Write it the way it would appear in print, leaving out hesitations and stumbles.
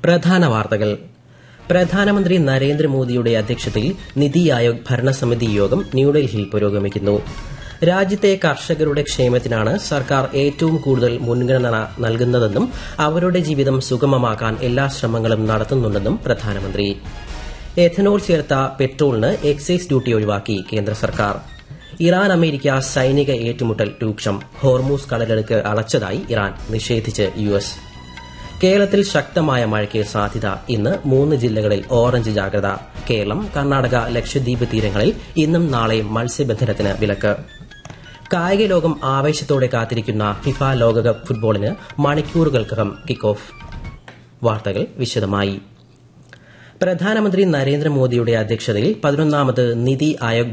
പ്രധാന വാർത്തകൾ. പ്രധാനമന്ത്രി നരേന്ദ്രമോദിയുടെ അധ്യക്ഷതയിൽ നിതി ആയോഗ് ഭരണസമിതി യോഗം ന്യൂഡൽഹിയിൽ പുരോഗമിക്കുന്നു. രാജ്യത്തെ കർഷകരുടെ ക്ഷേമത്തിനാണ് സർക്കാർ ഏറ്റവും കൂടുതൽ മുൻഗണന നൽകുന്നതെന്നും അവരുടെ ജീവിതം സുഗമമാക്കാൻ എല്ലാ ശ്രമങ്ങളും നടത്തുന്നുണ്ടെന്നും പ്രധാനമന്ത്രി. എഥനോൾ ചേർത്ത പെട്രോളിന് എക്സൈസ് ഡ്യൂട്ടി ഒഴിവാക്കി കേന്ദ്ര സർക്കാർ. ഇറാൻ അമേരിക്ക സൈനിക ഏറ്റുമുട്ടൽ രൂക്ഷം. ഹോർമൂസ് കടലിടുക്ക് അടച്ചതായി ഇറാൻ, നിഷേധിച്ച് യുഎസ്. കേരളത്തിൽ ശക്തമായ മഴയ്ക്ക് സാധ്യത. ഇന്ന് 3 ജില്ലകളിൽ ഓറഞ്ച് ജാഗ്രത. കേരളം, കർണാടക, ലക്ഷദ്വീപ് തീരങ്ങളിൽ ഇന്നും നാളെയും മത്സ്യബന്ധനത്തിന് വിലക്ക്. കായിക ലോകം ആവേശത്തോടെ കാത്തിരിക്കുന്ന ഫിഫ ലോകകപ്പ് ഫുട്ബോളിന് മണിക്കൂറുകൾക്കകം കിക്ക് ഓഫ്. വാർത്തകൾ വിശദമായി. പ്രധാനമന്ത്രി നരേന്ദ്രമോദിയുടെ അധ്യക്ഷതയിൽ 11ാമത് നിതി ആയോഗ്